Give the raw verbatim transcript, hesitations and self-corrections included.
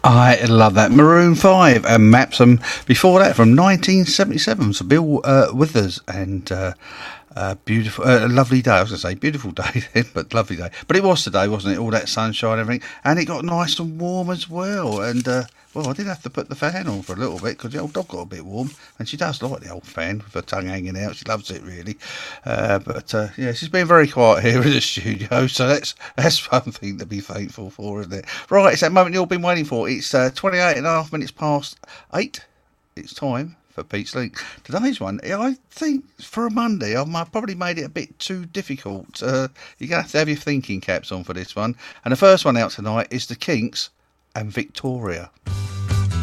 I love that. Maroon five and Maps. And before that, from nineteen seventy-seven, so Bill uh, Withers and uh, uh, beautiful, uh, lovely day. I was going to say beautiful day then, but lovely day. But it was today, wasn't it? All that sunshine and everything. And it got nice and warm as well. And, uh, well, I did have to put the fan on for a little bit because the old dog got a bit warm. And she does like the old fan with her tongue hanging out. She loves it, really. Uh, but, uh, yeah, she's been very quiet here in the studio. So that's that's one thing to be thankful for, isn't it? Right, it's that moment you've all been waiting for. It's uh, twenty-eight and a half minutes past eight. It's time for Pete's Link. Today's one, I think for a Monday, I've probably made it a bit too difficult. Uh, you're going to have to have your thinking caps on for this one. And the first one out tonight is The Kinks and Victoria.